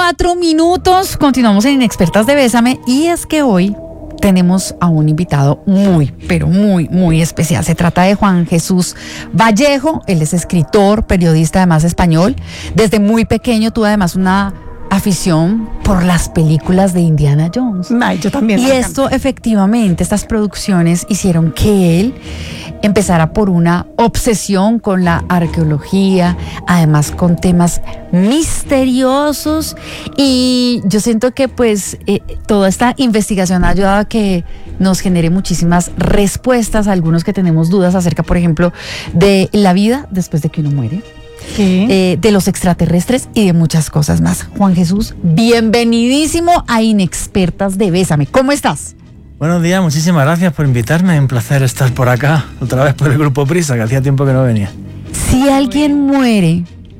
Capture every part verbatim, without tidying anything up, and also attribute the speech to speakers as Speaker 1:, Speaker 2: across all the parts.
Speaker 1: cuatro minutos. Continuamos en Inexpertas de Bésame. Y es que hoy tenemos a un invitado muy, pero muy, muy especial. Se trata de Juan Jesús Vallejo. Él es escritor, periodista, además español. Desde muy pequeño tuvo además una afición por las películas de Indiana Jones.
Speaker 2: Ay, yo también.
Speaker 1: Y esto, efectivamente, estas producciones hicieron que él empezara por una obsesión con la arqueología, además con temas misteriosos, y yo siento que pues eh, toda esta investigación ha ayudado a que nos genere muchísimas respuestas a algunos que tenemos dudas acerca, por ejemplo, de la vida después de que uno muere. Eh, de los extraterrestres y de muchas cosas más. Juan Jesús, bienvenidísimo a Inexpertas de Bésame. ¿Cómo estás?
Speaker 3: Buenos días, muchísimas gracias por invitarme. Un placer estar por acá, otra vez por el Grupo Prisa, que hacía tiempo que no venía.
Speaker 1: Si alguien muere,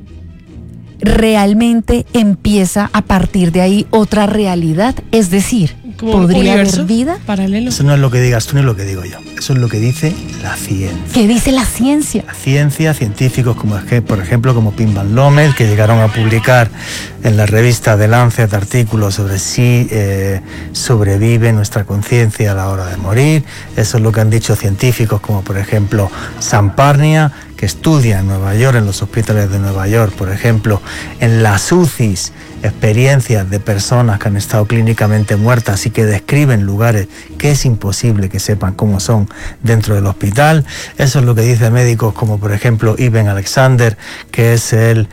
Speaker 1: realmente empieza a partir de ahí otra realidad, es decir, ¿podría haber vida?
Speaker 2: Paralelo.
Speaker 3: Eso no es lo que digas tú ni lo que digo yo. Eso es lo que dice la ciencia.
Speaker 1: ¿Qué dice la ciencia?
Speaker 3: La ciencia, científicos como, por ejemplo, como Pim Van Lommel, que llegaron a publicar en la revista The Lancet artículos sobre si eh, sobrevive nuestra conciencia a la hora de morir. Eso es lo que han dicho científicos como, por ejemplo, Sam Parnia, que estudia en Nueva York, en los hospitales de Nueva York, por ejemplo, en las U C Is, experiencias de personas que han estado clínicamente muertas y que describen lugares que es imposible que sepan cómo son dentro del hospital. Eso es lo que dicen médicos como, por ejemplo, Ivan Alexander, que es el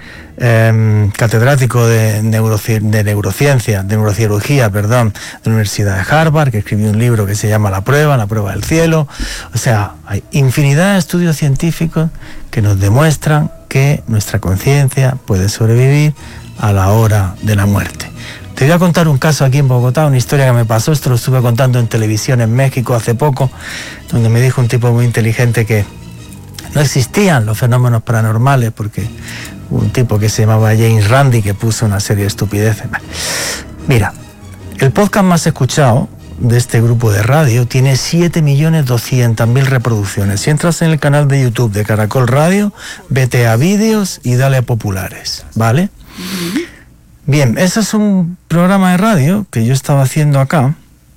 Speaker 3: eh, catedrático de, neuroci de neurociencia, de neurocirugía, perdón, de la Universidad de Harvard, que escribió un libro que se llama La Prueba, La Prueba del Cielo. O sea, hay infinidad de estudios científicos que nos demuestran que nuestra conciencia puede sobrevivir a la hora de la muerte. Te voy a contar un caso aquí en Bogotá, una historia que me pasó. Esto lo estuve contando en televisión en México hace poco, donde me dijo un tipo muy inteligente que no existían los fenómenos paranormales, porque hubo un tipo que se llamaba James Randi que puso una serie de estupideces. Mira, el podcast más escuchado de este grupo de radio tiene siete millones doscientas mil reproducciones. Si entras en el canal de YouTube de Caracol Radio, vete a vídeos y dale a populares, ¿vale? Uh-huh. Bien, ese es un programa de radio que yo estaba haciendo acá,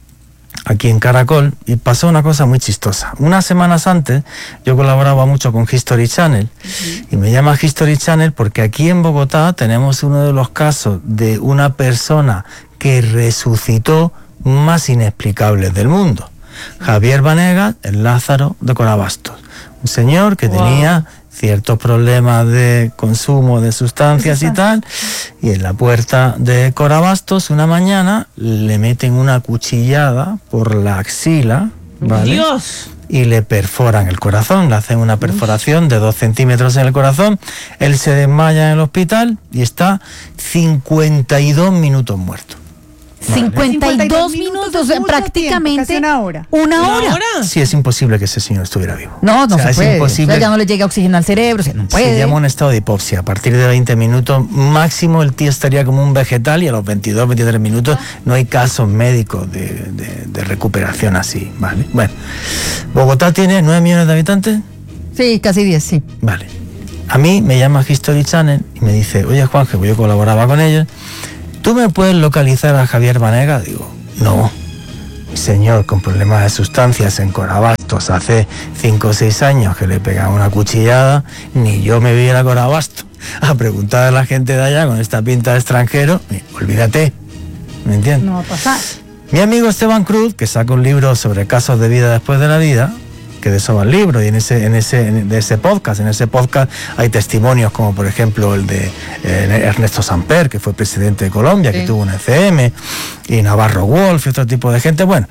Speaker 3: aquí en Caracol, y pasó una cosa muy chistosa. Unas semanas antes yo colaboraba mucho con History Channel, uh-huh. y me llama History Channel porque aquí en Bogotá tenemos uno de los casos de una persona que resucitó más inexplicables del mundo. Javier Vanegas, el Lázaro de Corabastos, un señor que wow. tenía ciertos problemas de consumo de sustancias y tal, y en la puerta de Corabastos una mañana le meten una cuchillada por la axila, ¿vale? ¡Dios! Y le perforan el corazón, le hacen una perforación de dos centímetros en el corazón. Él se desmaya en el hospital y está cincuenta y dos minutos muerto.
Speaker 1: cincuenta y dos minutos, prácticamente
Speaker 2: tiempo, una hora.
Speaker 1: ¿Una hora?
Speaker 2: ¿Una hora?
Speaker 3: Sí, es imposible que ese señor estuviera vivo.
Speaker 1: No, no o sea, se
Speaker 3: es
Speaker 1: puede.
Speaker 3: Imposible.
Speaker 1: O sea, ya no le llega oxígeno al cerebro, o sea, no puede.
Speaker 3: Se llama un estado de hipoxia. A partir de veinte minutos máximo el tío estaría como un vegetal, y a los veintidós, veintitrés minutos no hay casos médicos de, de, de recuperación así, ¿vale? Bueno, Bogotá tiene nueve millones de habitantes.
Speaker 1: Sí, casi diez, sí.
Speaker 3: Vale. A mí me llama History Channel y me dice, oye Juan, que yo colaboraba con ellos, ¿tú me puedes localizar a Javier Vanegas? Digo, no, mi señor con problemas de sustancias en Corabastos hace cinco o seis años que le pegaba una cuchillada, ni yo me vi a Corabastos a preguntar a la gente de allá con esta pinta de extranjero, olvídate, ¿me entiendes?
Speaker 1: No va a pasar.
Speaker 3: Mi amigo Esteban Cruz, que saca un libro sobre casos de vida después de la vida, que de eso va el libro, y en ese, en ese, en ese podcast, en ese podcast hay testimonios como por ejemplo el de eh, Ernesto Samper, que fue presidente de Colombia, sí. que tuvo un E C M, y Navarro Wolf y otro tipo de gente. Bueno,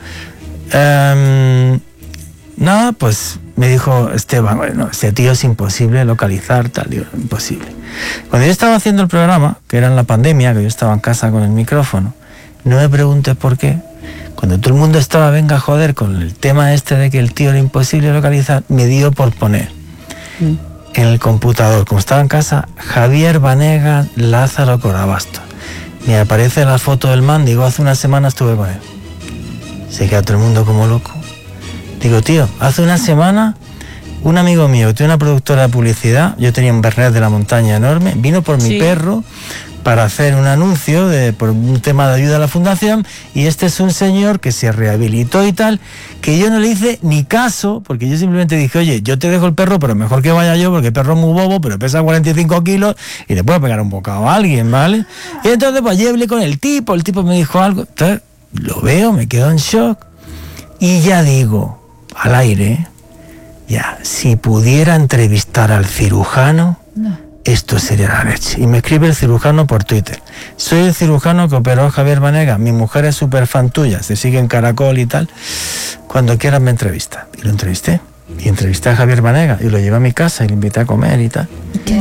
Speaker 3: eh, nada, pues me dijo Esteban, bueno, ese tío es imposible localizar, tal, digo, imposible. Cuando yo estaba haciendo el programa, que era en la pandemia, que yo estaba en casa con el micrófono, no me preguntes por qué. Cuando todo el mundo estaba, venga, joder, con el tema este de que el tío era imposible localizar, me dio por poner mm. en el computador, como estaba en casa, Javier Vanegas, Lázaro Corabastos. Me aparece la foto del man, digo, hace una semana estuve con él. Se queda todo el mundo como loco. Digo, tío, hace una semana Un amigo mío que tiene una productora de publicidad, yo tenía un Bernet de la montaña enorme, vino por mi sí. perro para hacer un anuncio de, por un tema de ayuda a la fundación, y este es un señor que se rehabilitó y tal, que yo no le hice ni caso, porque yo simplemente dije, oye, yo te dejo el perro, pero mejor que vaya yo, porque el perro es muy bobo, pero pesa cuarenta y cinco kilos y le puedo pegar un bocado a alguien, ¿vale? Y entonces pues yo hablé con el tipo, el tipo me dijo algo, entonces lo veo, me quedo en shock, y ya digo, al aire, ya, si pudiera entrevistar al cirujano, no. Esto sería la leche. Y me escribe el cirujano por Twitter. Soy el cirujano que operó a Javier Vanega. Mi mujer es súper fan tuya. Se sigue en Caracol y tal. Cuando quieras me entrevista. Y lo entrevisté. Y entrevisté a Javier Vanega. Y lo llevé a mi casa y le invité a comer y tal.
Speaker 1: ¿Qué?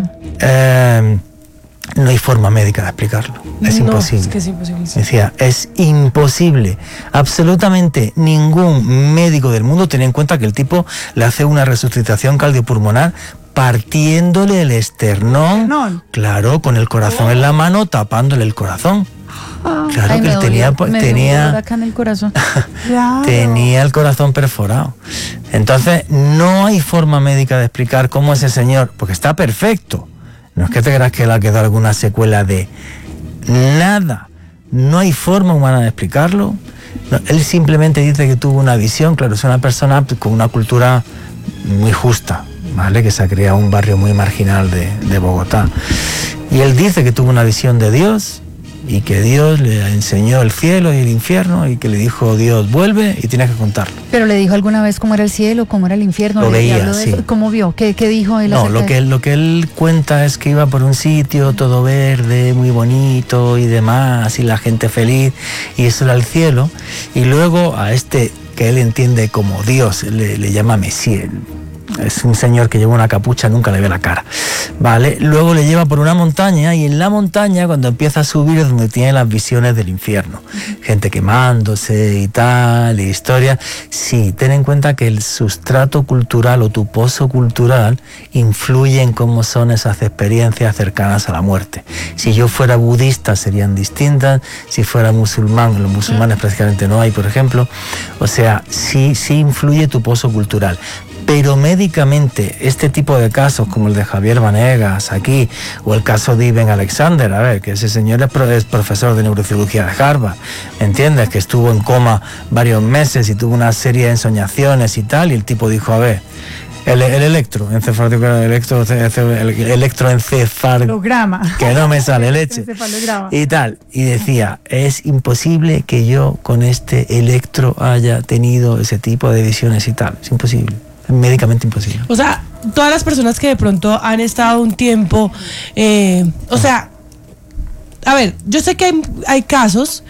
Speaker 3: Eh, no hay forma médica de explicarlo. Es
Speaker 2: no,
Speaker 3: imposible.
Speaker 2: Es que es imposible. Sí.
Speaker 3: Decía, es imposible. Absolutamente ningún médico del mundo, ten en cuenta que el tipo le hace una resucitación cardiopulmonar partiéndole el esternón, no. claro, con el corazón oh. en la mano, tapándole el corazón. Claro. Ay, que él tenía,
Speaker 1: me
Speaker 3: tenía,
Speaker 1: acá en el corazón.
Speaker 3: tenía el corazón perforado. Entonces, no hay forma médica de explicar cómo ese señor, porque está perfecto. No es que te creas que le ha quedado alguna secuela de nada. No hay forma humana de explicarlo. No, él simplemente dice que tuvo una visión. Claro, es una persona con una cultura muy justa, ¿vale? Que se ha creado un barrio muy marginal de, de Bogotá. Y él dice que tuvo una visión de Dios y que Dios le enseñó el cielo y el infierno y que le dijo, Dios, vuelve y tienes que contarlo.
Speaker 1: ¿Pero le dijo alguna vez cómo era el cielo, cómo era el infierno?
Speaker 3: Lo veía, sí.
Speaker 1: ¿Cómo vio? ¿Qué, qué dijo él?
Speaker 3: No, lo que, lo que él cuenta es que iba por un sitio todo verde, muy bonito y demás, y la gente feliz, y eso era el cielo. Y luego a este, que él entiende como Dios, le, le llama Mesías. Es un señor que lleva una capucha, nunca le ve la cara, ¿vale? Luego le lleva por una montaña, y en la montaña, cuando empieza a subir, es donde tiene las visiones del infierno. Gente quemándose y tal, y historia. Sí, ten en cuenta que el sustrato cultural o tu pozo cultural influye en cómo son esas experiencias cercanas a la muerte. Si yo fuera budista serían distintas, si fuera musulmán, los musulmanes prácticamente no hay, por ejemplo. O sea, sí, sí influye tu pozo cultural. Pero médicamente, este tipo de casos como el de Javier Vanegas aquí, o el caso de Iben Alexander, a ver, que ese señor es, pro, es profesor de neurocirugía de Harvard, ¿me entiendes? Que estuvo en coma varios meses y tuvo una serie de ensoñaciones y tal, y el tipo dijo, a ver, el, el electro, encefalograma, electro, el electroencefalograma, que no me sale leche, y tal, y decía, es imposible que yo con este electro haya tenido ese tipo de visiones y tal, es imposible. Médicamente imposible.
Speaker 2: O sea, todas las personas que de pronto han estado un tiempo, eh, o sea, a ver, yo sé que hay, hay casos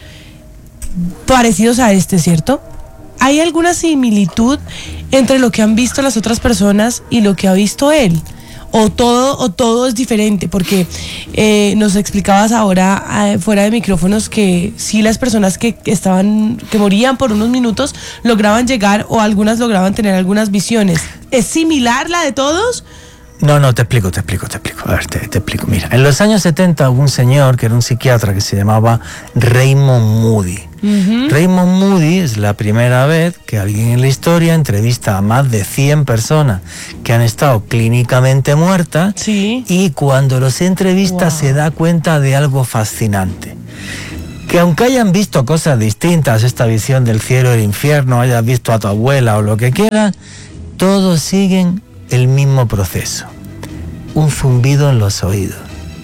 Speaker 2: parecidos a este, ¿cierto? ¿Hay alguna similitud entre lo que han visto las otras personas y lo que ha visto él? O todo, o todo es diferente, porque eh, nos explicabas ahora eh, fuera de micrófonos que sí, las personas que, que estaban, que morían por unos minutos lograban llegar, o algunas lograban tener algunas visiones. ¿Es similar la de todos?
Speaker 3: No, no, te explico, te explico, te explico. A ver, te, te explico. Mira, en los años setenta hubo un señor que era un psiquiatra que se llamaba Raymond Moody. Uh-huh. Raymond Moody es la primera vez que alguien en la historia entrevista a más de cien personas que han estado clínicamente muertas,
Speaker 2: sí.
Speaker 3: Y cuando los entrevista wow. se da cuenta de algo fascinante. Que aunque hayan visto cosas distintas, esta visión del cielo y el infierno, hayas visto a tu abuela o lo que quieran, todos siguen el mismo proceso. Un zumbido en los oídos,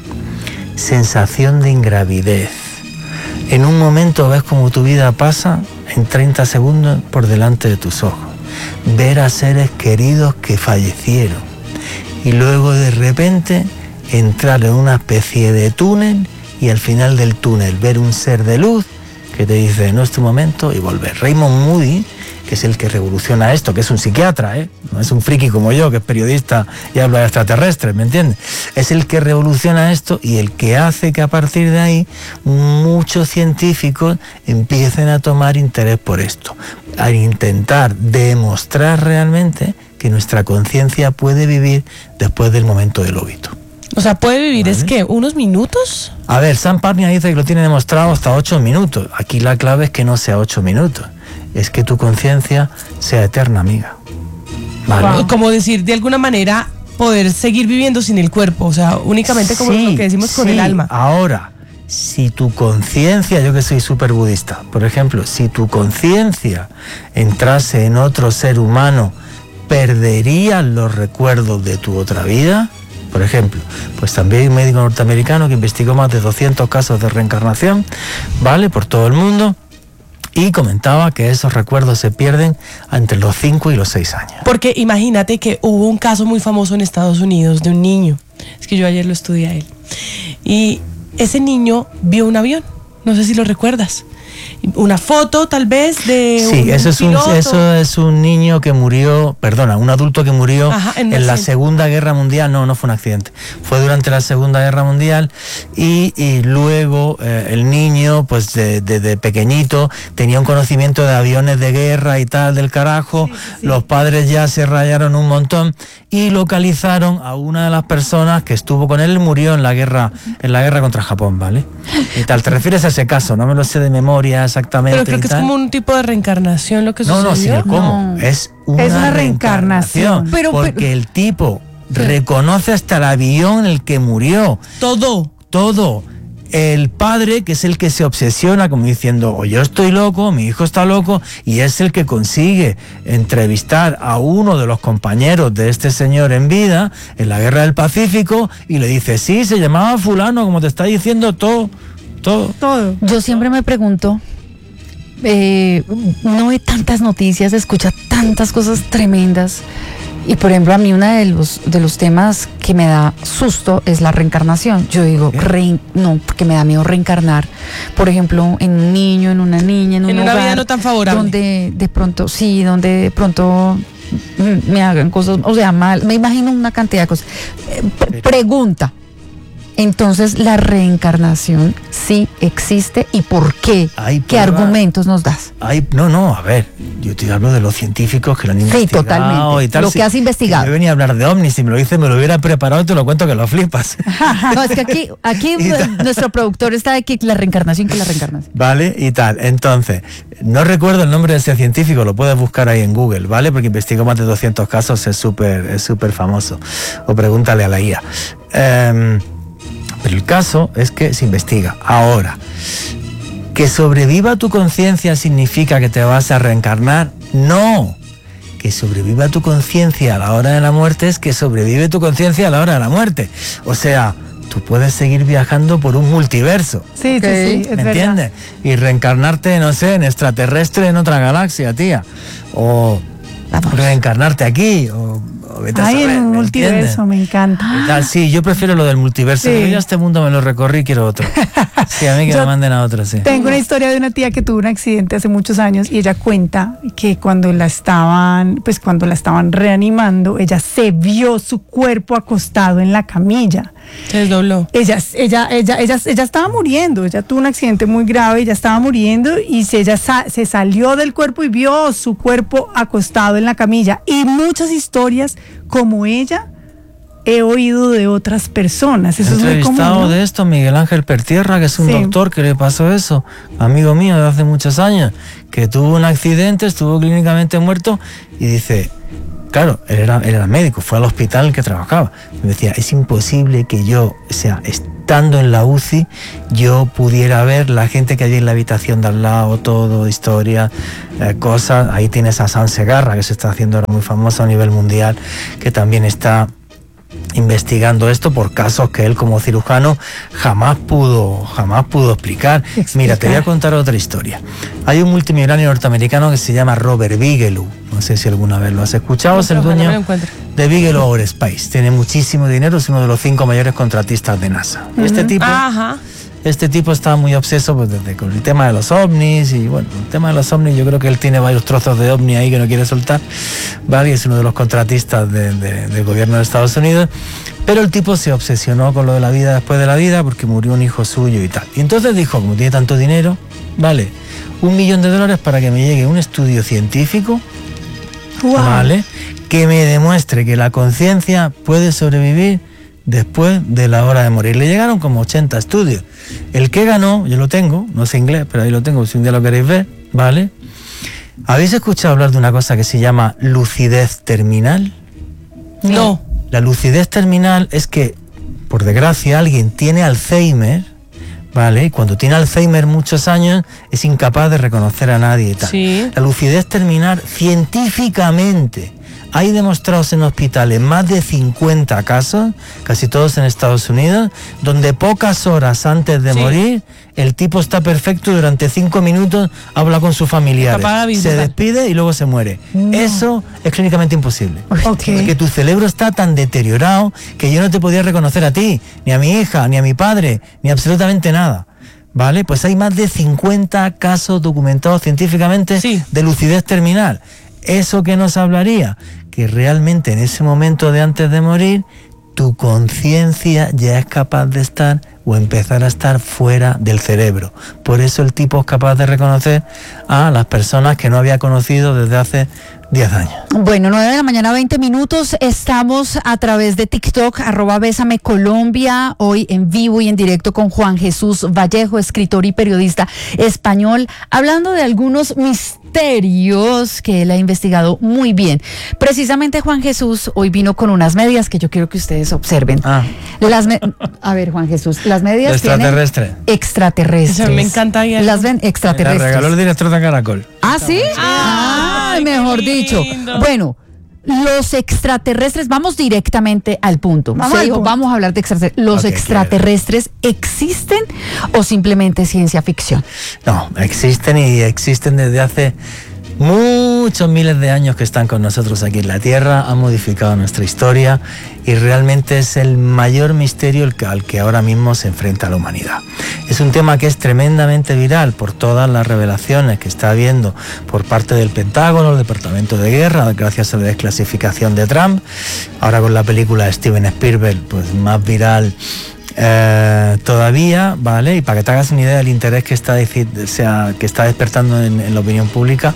Speaker 3: sensación de ingravidez. En un momento ves como tu vida pasa en treinta segundos por delante de tus ojos. Ver a seres queridos que fallecieron. Y luego de repente entrar en una especie de túnel, y al final del túnel ver un ser de luz que te dice no es tu momento, y volver. Raymond Moody, que es el que revoluciona esto, que es un psiquiatra, ¿eh? No es un friki como yo, que es periodista y habla de extraterrestres, ¿me entiendes? Es el que revoluciona esto y el que hace que a partir de ahí muchos científicos empiecen a tomar interés por esto, a intentar demostrar realmente que nuestra conciencia puede vivir después del momento del óbito.
Speaker 2: O sea, ¿puede vivir, ¿vale? ¿Es que unos minutos?
Speaker 3: A ver, Sam Parnia dice que lo tiene demostrado hasta ocho minutos. Aquí la clave es que no sea ocho minutos. Es que tu conciencia sea eterna, amiga. Vale.
Speaker 2: Como decir, de alguna manera, poder seguir viviendo sin el cuerpo, o sea, únicamente como
Speaker 3: Sí,
Speaker 2: lo que decimos con
Speaker 3: sí.
Speaker 2: el alma.
Speaker 3: Ahora, si tu conciencia, yo que soy súper budista, por ejemplo, si tu conciencia entrase en otro ser humano, ¿perderías los recuerdos de tu otra vida? Por ejemplo, pues también hay un médico norteamericano que investigó más de doscientos casos de reencarnación, ¿vale? Por todo el mundo, y comentaba que esos recuerdos se pierden entre los cinco y los seis años.
Speaker 2: Porque imagínate que hubo un caso muy famoso en Estados Unidos de un niño, es que yo ayer lo estudié a él, y ese niño vio un avión, no sé si lo recuerdas, una foto tal vez de
Speaker 3: Sí,
Speaker 2: un,
Speaker 3: eso,
Speaker 2: un
Speaker 3: es un,
Speaker 2: piloto.
Speaker 3: eso es un niño que murió, perdona, un adulto que murió
Speaker 2: Ajá, en
Speaker 3: en
Speaker 2: un
Speaker 3: la
Speaker 2: accidente.
Speaker 3: Segunda Guerra Mundial. No, no fue un accidente, fue durante la Segunda Guerra Mundial, y, y luego eh, el niño, pues de, de, de pequeñito, tenía un conocimiento de aviones de guerra y tal del carajo. Sí, sí, sí. Los padres ya se rayaron un montón y localizaron a una de las personas que estuvo con él, murió en la guerra, en la guerra contra Japón, ¿vale? Y tal, te refieres a ese caso, no me lo sé de memoria exactamente.
Speaker 2: Pero creo que es como un tipo de reencarnación lo que
Speaker 3: no,
Speaker 2: sucedió.
Speaker 3: No, no, sí, ¿cómo?
Speaker 1: No.
Speaker 3: Es una,
Speaker 1: es una
Speaker 3: reencarnación.
Speaker 1: reencarnación.
Speaker 2: Pero,
Speaker 3: porque
Speaker 2: pero,
Speaker 3: el tipo
Speaker 2: sí.
Speaker 3: reconoce hasta el avión en el que murió.
Speaker 2: Todo.
Speaker 3: Todo. El padre, que es el que se obsesiona como diciendo, o yo estoy loco, mi hijo está loco, y es el que consigue entrevistar a uno de los compañeros de este señor en vida, en la Guerra del Pacífico, y le dice, sí, se llamaba fulano, como te está diciendo todo, todo.
Speaker 2: Todo.
Speaker 1: Yo siempre me pregunto, eh, uno ve tantas noticias, escucha tantas cosas tremendas, y por ejemplo a mí uno de los, de los temas que me da susto es la reencarnación. Yo digo, re, no, porque me da miedo reencarnar, por ejemplo, en un niño, en una niña, en un
Speaker 2: En una
Speaker 1: hogar
Speaker 2: vida no tan favorable.
Speaker 1: donde de pronto, sí, donde de pronto me hagan cosas, o sea, mal, me imagino una cantidad de cosas. Eh, pre- pregunta. Entonces, ¿la reencarnación sí existe y por qué?
Speaker 3: Hay
Speaker 1: ¿Qué
Speaker 3: prueba-
Speaker 1: argumentos nos das?
Speaker 3: Ay, no, no, a ver, yo te hablo de los científicos que lo han
Speaker 1: Sí,
Speaker 3: investigado
Speaker 1: totalmente.
Speaker 3: y tal.
Speaker 1: Lo que has investigado.
Speaker 3: Si yo venía a hablar de ovnis, si me lo dices, me lo hubiera preparado y te lo cuento que lo flipas.
Speaker 1: No, es que aquí, aquí
Speaker 3: Y tal.
Speaker 1: nuestro productor está de que la reencarnación, que la reencarnación.
Speaker 3: ¿Vale? Y tal. Entonces, no recuerdo el nombre de ese científico, lo puedes buscar ahí en Google, ¿vale? Porque investigó más de doscientos casos, es súper es súper famoso. O pregúntale a la I A. Eh, pero el caso es que se investiga. Ahora, ¿que sobreviva tu conciencia significa que te vas a reencarnar? No. Que sobreviva tu conciencia a la hora de la muerte es que sobrevive tu conciencia a la hora de la muerte. O sea, tú puedes seguir viajando por un multiverso.
Speaker 2: Sí,
Speaker 1: Okay.
Speaker 2: sí, sí, es
Speaker 3: ¿Me
Speaker 2: verdad.
Speaker 3: entiendes? Y reencarnarte, no sé, en extraterrestre en otra galaxia, tía. O
Speaker 1: Vamos.
Speaker 3: reencarnarte aquí. O, o vete a
Speaker 4: Ay,
Speaker 3: saber,
Speaker 4: en un
Speaker 3: ¿me
Speaker 4: multiverso,
Speaker 3: entiendes?
Speaker 4: me encanta.
Speaker 3: Y tal, sí, yo prefiero lo del multiverso.
Speaker 4: Sí.
Speaker 3: Yo ya este mundo me lo recorrí, quiero otro. Sí, a mí que
Speaker 4: Yo
Speaker 3: me manden a otro, sí.
Speaker 4: Tengo una historia de una tía que tuvo un accidente hace muchos años y ella cuenta que cuando la estaban, pues cuando la estaban reanimando, ella se vio su cuerpo acostado en la camilla.
Speaker 2: Se desdobló.
Speaker 4: Ella, ella, ella, ella, ella estaba muriendo, ella tuvo un accidente muy grave, ella estaba muriendo y se, ella sa- se salió del cuerpo y vio su cuerpo acostado en la camilla. Y muchas historias como ella he oído de otras personas. Eso
Speaker 3: He
Speaker 4: es muy
Speaker 3: entrevistado
Speaker 4: común, ¿no?
Speaker 3: de esto a Miguel Ángel Pertierra, que es un
Speaker 4: Sí.
Speaker 3: doctor que le pasó eso, amigo mío de hace muchos años, que tuvo un accidente, estuvo clínicamente muerto y dice, claro, él era, él era médico, fue al hospital en que trabajaba. Me decía, es imposible que yo, o sea, estando en la U C I, yo pudiera ver la gente que había en la habitación de al lado, todo, historia, eh, cosas. Ahí tienes a San Segarra, que se está haciendo ahora muy famoso a nivel mundial, que también está investigando esto por casos que él como cirujano jamás pudo jamás pudo explicar.
Speaker 4: Explicar.
Speaker 3: Mira, te voy a contar otra historia. Hay un multimillonario norteamericano que se llama Robert Bigelow, no sé si alguna vez lo has escuchado, es el
Speaker 2: Ojalá me lo
Speaker 3: dueño
Speaker 2: encuentre.
Speaker 3: de Bigelow Aerospace, tiene muchísimo dinero, es uno de los cinco mayores contratistas de NASA. Y este tipo
Speaker 2: Ajá.
Speaker 3: Este tipo estaba muy obseso pues, desde con el tema de los ovnis y bueno, el tema de los ovnis yo creo que él tiene varios trozos de ovni ahí que no quiere soltar, ¿vale? Y es uno de los contratistas de, de, del gobierno de Estados Unidos, pero el tipo se obsesionó con lo de la vida después de la vida porque murió un hijo suyo y tal. Y entonces dijo, como tiene tanto dinero, vale, un millón de dólares para que me llegue un estudio científico,
Speaker 4: Wow.
Speaker 3: ¿vale? Que me demuestre que la conciencia puede sobrevivir después de la hora de morir. Le llegaron como ochenta estudios. El que ganó, yo lo tengo, no sé inglés, pero ahí lo tengo, si un día lo queréis ver, ¿vale? ¿Habéis escuchado hablar de una cosa que se llama lucidez terminal?
Speaker 2: No.
Speaker 3: La lucidez terminal es que, por desgracia, alguien tiene Alzheimer, ¿vale? Y cuando tiene Alzheimer muchos años es incapaz de reconocer a nadie y tal.
Speaker 2: Sí.
Speaker 3: La lucidez terminal, científicamente, hay demostrados en hospitales más de cincuenta casos, casi todos en Estados Unidos, donde pocas horas antes de
Speaker 2: Sí.
Speaker 3: morir, el tipo está perfecto y durante cinco minutos habla con sus familiares,
Speaker 2: Capaz de
Speaker 3: se
Speaker 2: visitar.
Speaker 3: despide y luego se muere.
Speaker 4: No.
Speaker 3: Eso es clínicamente imposible.
Speaker 4: Ok.
Speaker 3: Porque tu cerebro está tan deteriorado que yo no te podía reconocer a ti, ni a mi hija, ni a mi padre, ni absolutamente nada. ¿Vale? Pues hay más de cincuenta casos documentados científicamente
Speaker 2: Sí.
Speaker 3: de lucidez terminal. ¿Eso qué nos hablaría? Que realmente en ese momento de antes de morir, tu conciencia ya es capaz de estar o empezar a estar fuera del cerebro. Por eso el tipo es capaz de reconocer a las personas que no había conocido desde hace diez años.
Speaker 1: Bueno, nueve de la mañana, veinte minutos. Estamos a través de TikTok, arroba Bésame Colombia, hoy en vivo y en directo con Juan Jesús Vallejo, escritor y periodista español, hablando de algunos misterios que él ha investigado muy bien. Precisamente Juan Jesús hoy vino con unas medias que yo quiero que ustedes observen.
Speaker 3: Ah.
Speaker 1: Las me- a ver, Juan Jesús, las medias
Speaker 3: Extraterrestre.
Speaker 1: tienen extraterrestres.
Speaker 2: Esa me encanta ya.
Speaker 1: Las ven
Speaker 3: La
Speaker 1: extraterrestres.
Speaker 3: regaló el director de Caracol.
Speaker 1: ¿Ah, sí?
Speaker 2: Ay,
Speaker 1: Ah, mejor
Speaker 2: qué
Speaker 1: dicho.
Speaker 2: lindo.
Speaker 1: Bueno, los extraterrestres, vamos directamente al punto.
Speaker 4: Vamos
Speaker 1: Se
Speaker 4: al
Speaker 1: dijo,
Speaker 4: punto.
Speaker 1: vamos a hablar de extraterrestres. ¿Los
Speaker 3: Ok,
Speaker 1: extraterrestres existen o simplemente ciencia ficción?
Speaker 3: No, existen y existen desde hace muchos miles de años que están con nosotros aquí en la Tierra, han modificado nuestra historia y realmente es el mayor misterio el que- al que ahora mismo se enfrenta la humanidad. Es un tema que es tremendamente viral por todas las revelaciones que está habiendo por parte del Pentágono, el Departamento de Guerra, gracias a la desclasificación de Trump. Ahora con la película de Steven Spielberg, pues más viral Eh, todavía, ¿vale? Y para que te hagas una idea del interés que está, deci- o sea, que está despertando en, en la opinión pública,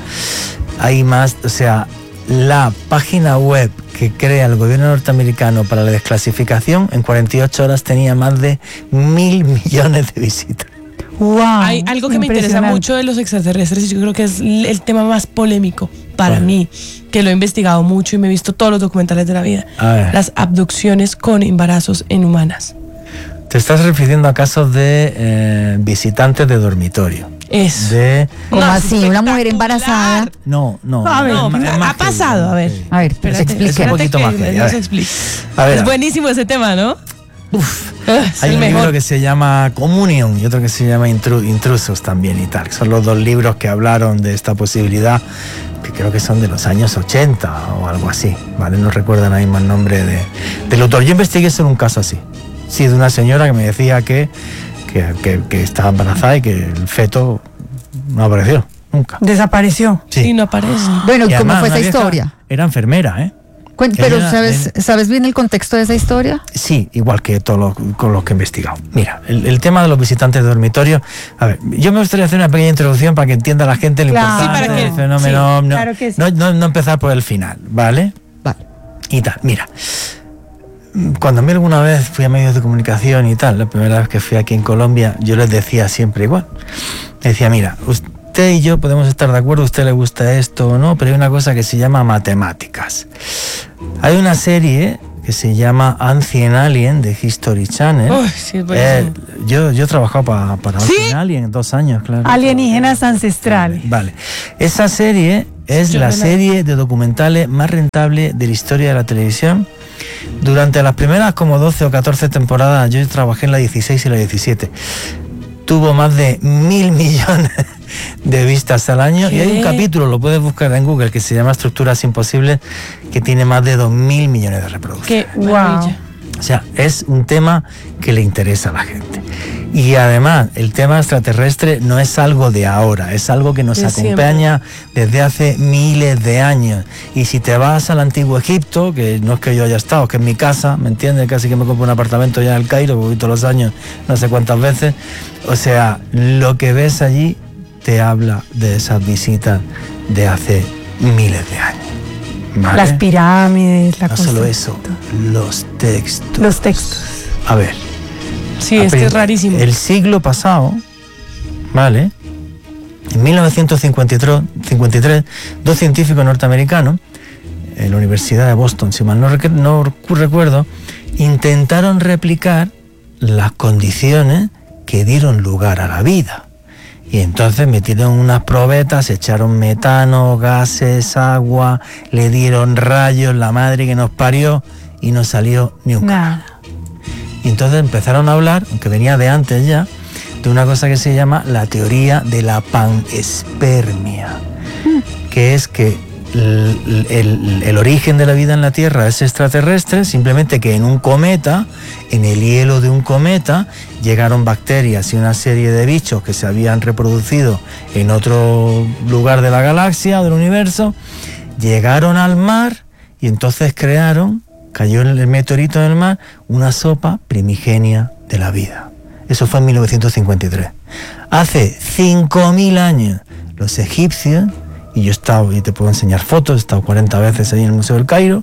Speaker 3: hay más, o sea, la página web que crea el gobierno norteamericano para la desclasificación en cuarenta y ocho horas tenía más de mil millones de visitas.
Speaker 4: Wow.
Speaker 2: Hay algo que me interesa
Speaker 4: impresionante.
Speaker 2: mucho de los extraterrestres y yo creo que es l- el tema más polémico para
Speaker 3: ¿Cuál?
Speaker 2: mí, que lo he investigado mucho y me he visto todos los documentales de la vida.
Speaker 3: A ver.
Speaker 2: Las abducciones con embarazos en humanas.
Speaker 3: Te estás refiriendo a casos de eh, visitantes de dormitorio.
Speaker 2: Eso.
Speaker 3: De...
Speaker 1: ¿Cómo
Speaker 2: No,
Speaker 1: así? Una mujer
Speaker 2: espectacular.
Speaker 1: embarazada.
Speaker 3: No, no.
Speaker 4: A ver,
Speaker 3: es
Speaker 2: No,
Speaker 3: más- es más
Speaker 2: ha
Speaker 3: que-
Speaker 2: pasado, a ver.
Speaker 1: A ver,
Speaker 2: Espérate,
Speaker 1: explica.
Speaker 3: Es un poquito
Speaker 2: espérate
Speaker 3: más
Speaker 2: que
Speaker 3: heavy, a
Speaker 2: nos
Speaker 3: ver.
Speaker 2: explique.
Speaker 3: A ver,
Speaker 2: Es
Speaker 3: a ver.
Speaker 2: buenísimo ese tema, ¿no?
Speaker 3: Uf.
Speaker 2: Ah, es
Speaker 3: Hay
Speaker 2: el
Speaker 3: un libro
Speaker 2: mejor.
Speaker 3: que se llama Communion y otro que se llama Intru- Intrusos también y tal. que Son los dos libros que hablaron de esta posibilidad, que creo que son de los años ochenta o algo así, ¿vale? No recuerdan ahí más el nombre de, del autor. Yo investigué sobre un caso así. Sí, de una señora que me decía que, que, que- que estaba embarazada y que el feto no apareció nunca.
Speaker 4: Desapareció.
Speaker 2: Sí, no aparece.
Speaker 1: Bueno,
Speaker 3: Y
Speaker 1: ¿cómo
Speaker 3: además,
Speaker 1: fue esa
Speaker 3: una vieja
Speaker 1: historia?
Speaker 3: Era enfermera, ¿eh?
Speaker 1: Cuen- Pero
Speaker 3: Ella-
Speaker 1: ¿sabes,
Speaker 3: él-
Speaker 1: ¿sabes bien el contexto de esa historia?
Speaker 3: Sí, igual que todos los, con los que he investigado. Mira, el, el tema de los visitantes de dormitorio. A ver, yo me gustaría hacer una pequeña introducción para que entienda la gente lo
Speaker 4: Claro.
Speaker 3: importante
Speaker 2: Sí, para que-
Speaker 3: del fenómeno.
Speaker 4: sí,
Speaker 3: no,
Speaker 4: claro que sí.
Speaker 3: no, no- no empezar por el final, ¿vale?
Speaker 1: Vale.
Speaker 3: Y tal, mira. Cuando a mí alguna vez fui a medios de comunicación y tal, la primera vez que fui aquí en Colombia, yo les decía siempre igual. Decía, mira, usted y yo podemos estar de acuerdo, a usted le gusta esto o no, pero hay una cosa que se llama matemáticas. Hay una serie que se llama Ancient Alien de History Channel.
Speaker 2: Uy, sí, es
Speaker 3: Eh,
Speaker 2: buenísimo.
Speaker 3: yo, yo he trabajado pa- para
Speaker 2: ¿Sí?
Speaker 3: Ancient Alien dos años, claro.
Speaker 4: Alienígenas ancestrales.
Speaker 3: Vale. Esa serie es
Speaker 2: Yo
Speaker 3: la
Speaker 2: no la-
Speaker 3: serie de documentales más rentable de la historia de la televisión. Durante las primeras como doce o catorce temporadas, yo trabajé en la dieciséis y la diecisiete. Tuvo más de mil millones de vistas al año. Y hay un
Speaker 2: ¿Qué?
Speaker 3: capítulo, lo puedes buscar en Google, que se llama Estructuras Imposibles, que tiene más de dos mil millones de reproducciones.
Speaker 2: Qué maravilla.
Speaker 3: O sea, es un tema que le interesa a la gente. Y además, el tema extraterrestre no es algo de ahora, es algo que nos
Speaker 2: De
Speaker 3: acompaña desde hace miles de años. Y si te vas al antiguo Egipto, que no es que yo haya estado, que es mi casa, ¿me entiendes? Casi que me compro un apartamento ya en el Cairo, porque voy todos los años, no sé cuántas veces. O sea, lo que ves allí te habla de esas visitas de hace miles de años. ¿vale?
Speaker 4: Las pirámides, la
Speaker 3: No
Speaker 4: cosa.
Speaker 3: solo eso, los textos.
Speaker 4: Los textos.
Speaker 3: A ver.
Speaker 2: Sí,
Speaker 3: a
Speaker 2: es que
Speaker 3: prin-
Speaker 2: es rarísimo.
Speaker 3: El siglo pasado, ¿vale? En mil novecientos cincuenta y tres, dos científicos norteamericanos, en la Universidad de Boston, si mal no, rec- no recuerdo, intentaron replicar las condiciones que dieron lugar a la vida. Y entonces metieron unas probetas, echaron metano, gases, agua, le dieron rayos, la madre que nos parió, y no salió ni un
Speaker 4: Nada.
Speaker 3: Y entonces empezaron a hablar, aunque venía de antes ya, de una cosa que se llama la teoría de la panspermia, mm. que es que el, el, el origen de la vida en la Tierra es extraterrestre, simplemente que en un cometa, en el hielo de un cometa, llegaron bacterias y una serie de bichos que se habían reproducido en otro lugar de la galaxia o del universo, llegaron al mar y entonces crearon, cayó el meteorito en el mar, una sopa primigenia de la vida. Eso fue en mil novecientos cincuenta y tres. Hace cinco mil años, los egipcios, y yo he estado, y te puedo enseñar fotos, he estado cuarenta veces ahí en el Museo del Cairo,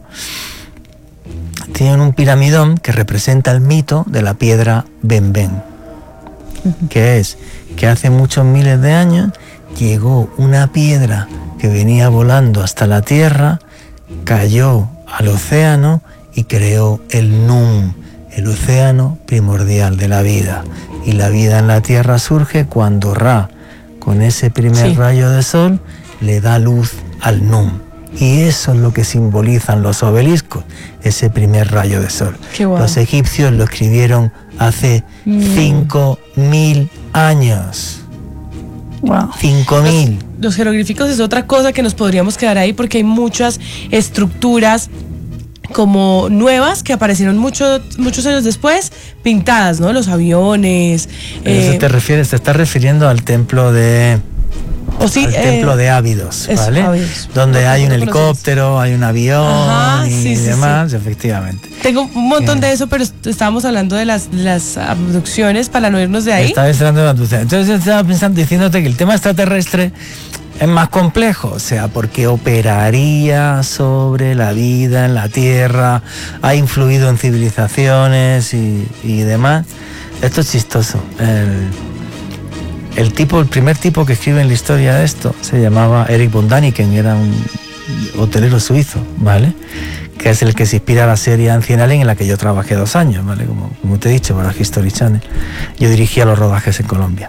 Speaker 3: tienen un piramidón que representa el mito de la piedra Benben, uh-huh. que es que hace muchos miles de años llegó una piedra que venía volando hasta la Tierra, cayó al océano y creó el Num, el océano primordial de la vida. Y la vida en la Tierra surge cuando Ra, con ese primer sí. rayo de sol, le da luz al Num. Y eso es lo que simbolizan los obeliscos, ese primer rayo de sol.
Speaker 2: Wow.
Speaker 3: Los egipcios lo escribieron hace cinco mil años.
Speaker 4: Wow.
Speaker 3: Cinco mil.
Speaker 2: Los, los jeroglíficos es otra cosa que nos podríamos quedar ahí porque hay muchas estructuras como nuevas que aparecieron mucho, muchos años después, pintadas, ¿no? Los aviones.
Speaker 3: Eso
Speaker 2: eh,
Speaker 3: te refieres, te estás refiriendo al templo de...
Speaker 2: O sí,
Speaker 3: al
Speaker 2: eh,
Speaker 3: templo de Ábidos,
Speaker 2: eso,
Speaker 3: ¿vale?
Speaker 2: Ábidos.
Speaker 3: Donde
Speaker 2: No,
Speaker 3: hay un
Speaker 2: no
Speaker 3: helicóptero, hay un avión
Speaker 2: Ajá,
Speaker 3: y
Speaker 2: sí, sí,
Speaker 3: demás,
Speaker 2: sí.
Speaker 3: efectivamente.
Speaker 2: Tengo un montón
Speaker 3: Bien.
Speaker 2: de eso, pero est- estábamos hablando de las, de las abducciones para no irnos de ahí.
Speaker 3: Estaba hablando de abducción. Entonces yo estaba pensando, diciéndote que el tema extraterrestre es más complejo, o sea, porque operaría sobre la vida en la Tierra, ha influido en civilizaciones y, y demás. Esto es chistoso. El, el tipo, el primer tipo que escribe en la historia de esto se llamaba Eric von Däniken, era un hotelero suizo, ¿vale? Que es el que se inspira a la serie Ancien Alien, en la que yo trabajé dos años, ¿vale? Como, como te he dicho, para History Channel. Yo dirigía los rodajes en Colombia.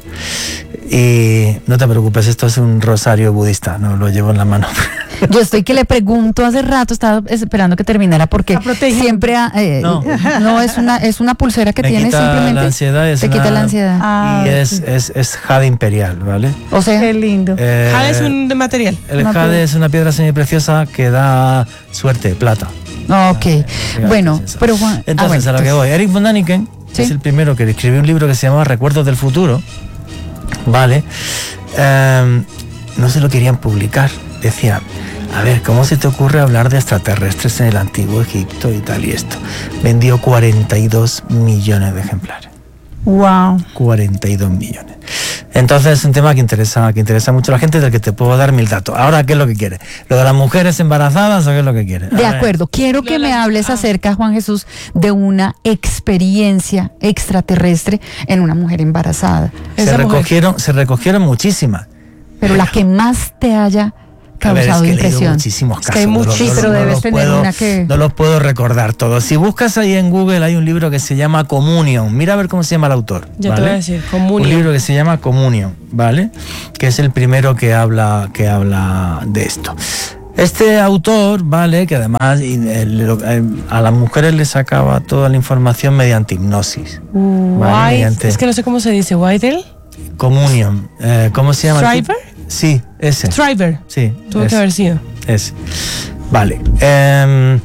Speaker 3: Y no te preocupes, esto es un rosario budista, no lo llevo en la mano.
Speaker 1: Yo estoy que le pregunto hace rato, estaba esperando que terminara porque siempre ha, eh,
Speaker 3: No.
Speaker 1: no es una es una pulsera que
Speaker 3: Me
Speaker 1: tiene
Speaker 3: quita
Speaker 1: simplemente
Speaker 3: la ansiedad, es
Speaker 1: te
Speaker 3: una-
Speaker 1: quita la ansiedad.
Speaker 4: Ah,
Speaker 3: y es,
Speaker 4: sí.
Speaker 3: es, es jade imperial, ¿vale?
Speaker 1: O sea,
Speaker 4: Qué lindo.
Speaker 3: Eh,
Speaker 2: Jade es un de material.
Speaker 3: El
Speaker 4: una
Speaker 3: jade
Speaker 4: piedra.
Speaker 3: es una piedra semipreciosa que da suerte, plata.
Speaker 1: ok. Bueno,
Speaker 3: Eso.
Speaker 1: pero Juan,
Speaker 3: Entonces,
Speaker 1: ah, bueno,
Speaker 3: a lo que voy. Eric von Däniken
Speaker 1: Sí.
Speaker 3: es el primero que escribió un libro que se llama Recuerdos del Futuro, ¿vale? Eh, no se lo querían publicar. Decían, a ver, ¿cómo se te ocurre hablar de extraterrestres en el antiguo Egipto y tal y esto? Vendió cuarenta y dos millones de ejemplares.
Speaker 4: Wow.
Speaker 3: cuarenta y dos millones. Entonces es un tema que interesa, que interesa mucho a la gente, del que te puedo dar mil datos. Ahora, ¿qué es lo que quieres? ¿Lo de las mujeres embarazadas o qué es lo que quieres?
Speaker 1: de acuerdo. Quiero que me hables acerca, Juan Jesús, de una experiencia extraterrestre en una mujer embarazada,
Speaker 3: Se
Speaker 2: Esa mujer.
Speaker 3: recogieron, se recogieron muchísimas.
Speaker 1: pero la que más te haya
Speaker 3: A ver, es
Speaker 1: causado
Speaker 3: que he leído
Speaker 1: impresión.
Speaker 3: muchísimos
Speaker 2: Es
Speaker 3: casos.
Speaker 2: que hay
Speaker 3: no los-
Speaker 2: muchísimos,
Speaker 3: no,
Speaker 1: pero
Speaker 3: no
Speaker 1: debes
Speaker 3: los
Speaker 1: tener
Speaker 3: puedo,
Speaker 1: una que-
Speaker 3: no los puedo recordar todos. Si buscas ahí en Google hay un libro que se llama Communion. Mira a ver cómo se llama el autor.
Speaker 2: Ya
Speaker 3: ¿vale?
Speaker 2: te voy a decir, Communion.
Speaker 3: Un libro que se llama Communion, ¿vale? Que es el primero que habla, que habla de esto. Este autor, ¿vale? Que además y, eh, lo- eh, a las mujeres les sacaba toda la información mediante hipnosis.
Speaker 2: White,
Speaker 3: Vale, mediante-
Speaker 2: es que no sé cómo se dice, Whitehall.
Speaker 3: Communion. Eh, ¿Cómo se llama?
Speaker 2: ¿Striver?
Speaker 3: Sí, ese.
Speaker 2: Striver.
Speaker 3: Sí.
Speaker 2: Tuvo
Speaker 3: ese.
Speaker 2: que haber sido.
Speaker 3: Es. Vale. Eh,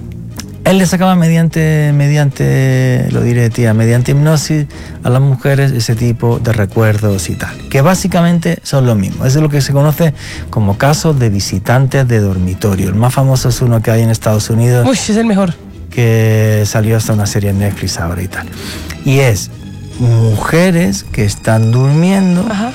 Speaker 3: él le sacaba mediante, mediante, lo diré tía, mediante hipnosis a las mujeres ese tipo de recuerdos y tal. Que básicamente son lo mismo. Es lo que se conoce como casos de visitantes de dormitorio. El más famoso es uno que hay en Estados Unidos,
Speaker 2: Uy, es el mejor.
Speaker 3: que salió hasta una serie en Netflix ahora y tal. Y es mujeres que están durmiendo
Speaker 2: Ajá.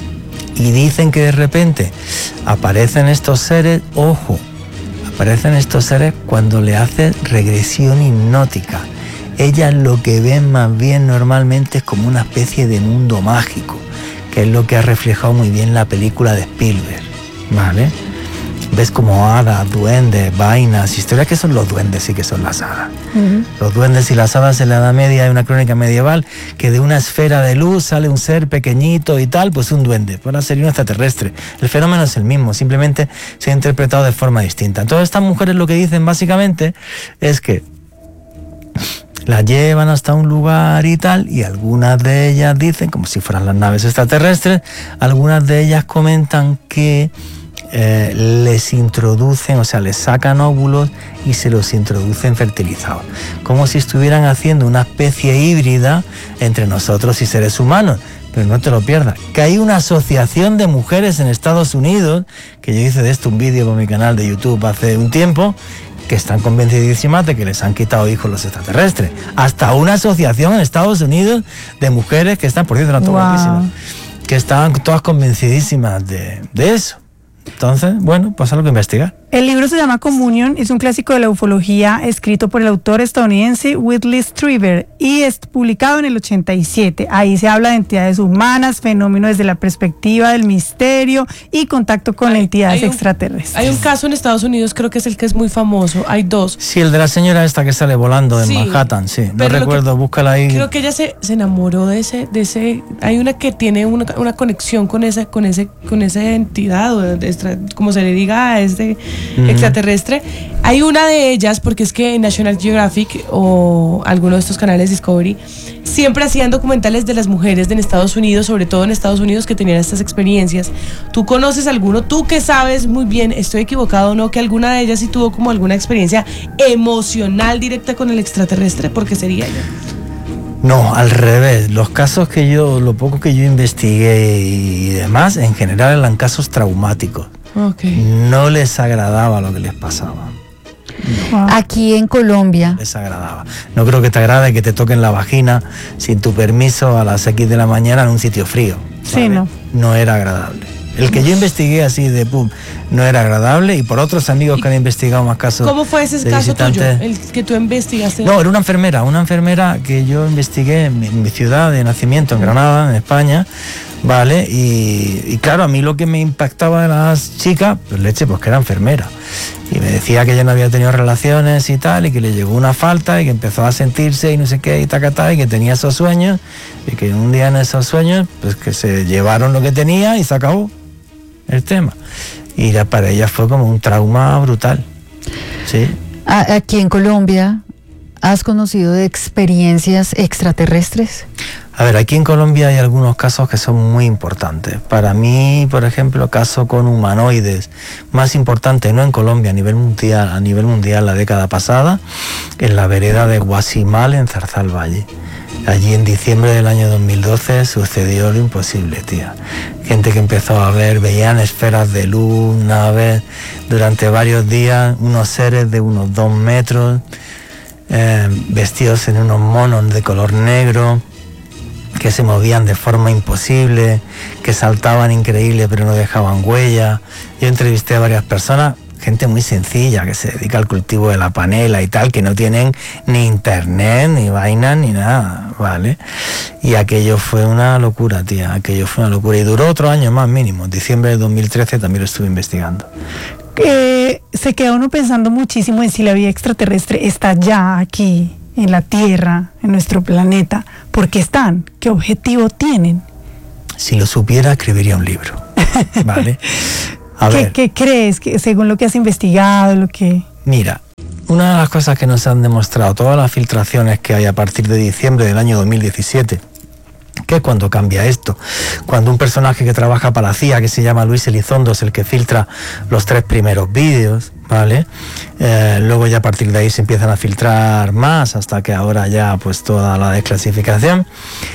Speaker 3: y dicen que de repente aparecen estos seres, ojo, aparecen estos seres cuando le hacen regresión hipnótica. Ellas lo que ven más bien normalmente es como una especie de mundo mágico, que es lo que ha reflejado muy bien la película de Spielberg, ¿vale? Ves como hadas, duendes, vainas, historias que son los duendes y que son las hadas. Uh-huh. Los duendes y las hadas en la Edad Media hay una crónica medieval que de una esfera de luz sale un ser pequeñito y tal, pues un duende, pues ahora sería un extraterrestre. El fenómeno es el mismo, simplemente se ha interpretado de forma distinta. Entonces estas mujeres lo que dicen básicamente es que la llevan hasta un lugar y tal, y algunas de ellas dicen, como si fueran las naves extraterrestres, algunas de ellas comentan que Eh, les introducen, o sea, les sacan óvulos y se los introducen fertilizados, como si estuvieran haciendo una especie híbrida entre nosotros y seres humanos. Pero no te lo pierdas, que hay una asociación de mujeres en Estados Unidos, que yo hice de esto un vídeo por mi canal de YouTube hace un tiempo, que están convencidísimas de que les han quitado hijos los extraterrestres. Hasta una asociación en Estados Unidos de mujeres que están, por cierto, no wow. que están todas convencidísimas de, de eso. Entonces, bueno, pues algo que investigar.
Speaker 4: El libro se llama Communion, es un clásico de la ufología escrito por el autor estadounidense Whitley Strieber y es publicado en el ochenta y siete. Ahí se habla de entidades humanas, fenómenos desde la perspectiva del misterio y contacto con hay, entidades hay un, extraterrestres.
Speaker 2: Hay un caso en Estados Unidos, creo que es el que es muy famoso, hay dos.
Speaker 3: Sí, el de la señora esta que sale volando en sí, Manhattan, sí, no recuerdo, que, búscala ahí.
Speaker 2: Creo que ella se, se enamoró de ese, de ese, hay una que tiene una, una conexión con esa, con ese, con esa entidad, o de extra, como se le diga a este uh-huh. extraterrestre. Hay una de ellas, porque es que en National Geographic o alguno de estos canales Discovery siempre hacían documentales de las mujeres de en Estados Unidos, sobre todo en Estados Unidos, que tenían estas experiencias. ¿Tú conoces alguno? Tú que sabes muy bien, estoy equivocado o no, que alguna de ellas sí tuvo como alguna experiencia emocional directa con el extraterrestre, porque sería ella.
Speaker 3: No, al revés. Los casos que yo, lo poco que yo investigué y demás, en general eran casos traumáticos. Okay. No les agradaba lo que les pasaba.
Speaker 1: No. Aquí en Colombia.
Speaker 3: No les agradaba. No creo que te agrade que te toquen la vagina sin tu permiso a las X de la mañana en un sitio frío. ¿sabes?
Speaker 4: Sí, no.
Speaker 3: No era agradable. El que yo investigué así de pum no era agradable, y por otros amigos que han investigado más casos.
Speaker 2: ¿Cómo fue ese caso tuyo, el que tú investigaste?
Speaker 3: No, era una enfermera, una enfermera que yo investigué en mi, en mi ciudad de nacimiento, en Granada, en España, ¿vale? Y, y claro, a mí lo que me impactaba de las chicas, pues leche, pues que era enfermera. Y me decía que ella no había tenido relaciones y tal, y que le llegó una falta, y que empezó a sentirse y no sé qué, y tacatá, y que tenía esos sueños, y que un día en esos sueños, pues que se llevaron lo que tenía y se acabó el tema. Y ya para ella fue como un trauma brutal. Sí.
Speaker 1: Aquí en Colombia, ¿has conocido de experiencias extraterrestres?
Speaker 3: A ver, aquí en Colombia hay algunos casos que son muy importantes. Para mí, por ejemplo, caso con humanoides más importante, no en Colombia, a nivel mundial, a nivel mundial la década pasada, en la vereda de Guasimal, en Zarzalvalle. Allí en diciembre del año dos mil doce sucedió lo imposible, tía. Gente que empezó a ver, veían esferas de luz, naves, durante varios días, unos seres de unos dos metros, eh, vestidos en unos monos de color negro, que se movían de forma imposible, que saltaban increíble pero no dejaban huella. Yo entrevisté a varias personas, gente muy sencilla que se dedica al cultivo de la panela y tal, que no tienen ni internet, ni vaina, ni nada, ¿vale? Y aquello fue una locura, tía, aquello fue una locura. Y duró otro año más mínimo, en diciembre de dos mil trece también lo estuve investigando.
Speaker 4: Eh, se queda uno pensando muchísimo en si la vida extraterrestre está ya aquí, en la Tierra, en nuestro planeta. ¿Por qué están? ¿Qué objetivo tienen?
Speaker 3: Si lo supiera, escribiría un libro, ¿vale? A
Speaker 4: ¿Qué,
Speaker 3: ver.
Speaker 4: ¿Qué crees, que según lo que has investigado, lo que...?
Speaker 3: Mira, una de las cosas que nos han demostrado todas las filtraciones que hay a partir de diciembre del año dos mil diecisiete, que es cuando cambia esto, cuando un personaje que trabaja para la C I A, que se llama Luis Elizondo, es el que filtra los tres primeros vídeos, ¿vale? Eh, luego ya a partir de ahí se empiezan a filtrar más, hasta que ahora ya pues toda la desclasificación,